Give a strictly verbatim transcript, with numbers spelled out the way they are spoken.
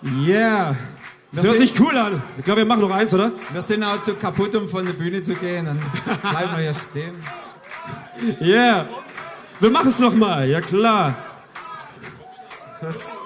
Yeah. Das hört sich cool an. Ich glaube, wir machen noch eins, oder? Wir sind auch zu kaputt, um von der Bühne zu gehen. Dann bleiben wir hier stehen. Yeah. Wir machen es nochmal, ja klar.